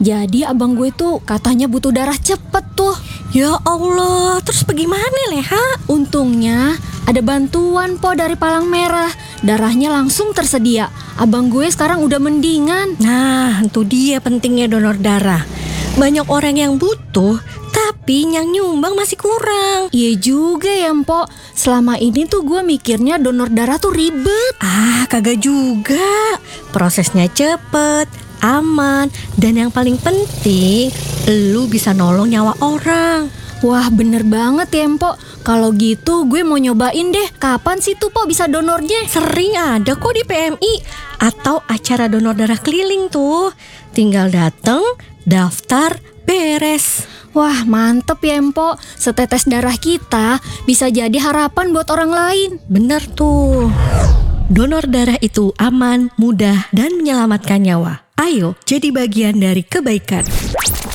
Jadi abang gue tuh katanya butuh darah cepet tuh. Ya Allah, terus bagaimana Leha? Untungnya ada bantuan po dari Palang Merah. Darahnya langsung tersedia. Abang gue sekarang udah mendingan. Nah, itu dia pentingnya donor darah. Banyak orang yang butuh, tapi yang nyumbang masih kurang. Iya juga ya Mpok. Selama ini tuh gue mikirnya donor darah tuh ribet. Kagak juga. Prosesnya cepet, aman, dan yang paling penting, lu bisa nolong nyawa orang. Wah bener banget ya Mpok. Kalau gitu gue mau nyobain deh. Kapan sih tuh Po bisa donornya? Sering ada kok di PMI atau acara donor darah keliling tuh. Tinggal dateng, daftar, beres. Wah mantep ya Mpok. Setetes darah kita bisa jadi harapan buat orang lain. Bener tuh. Donor darah itu aman, mudah, dan menyelamatkan nyawa. Ayo jadi bagian dari kebaikan.